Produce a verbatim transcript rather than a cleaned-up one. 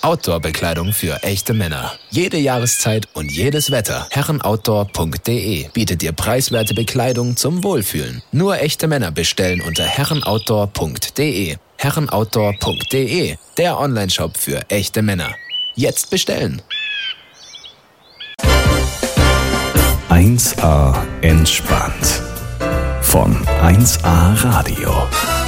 Outdoor-Bekleidung für echte Männer. Jede Jahreszeit und jedes Wetter. herrenoutdoor punkt de bietet dir preiswerte Bekleidung zum Wohlfühlen. Nur echte Männer bestellen unter herrenoutdoor punkt de. herrenoutdoor punkt de, der Onlineshop für echte Männer. Jetzt bestellen! eins A entspannt. Von eins A Radio.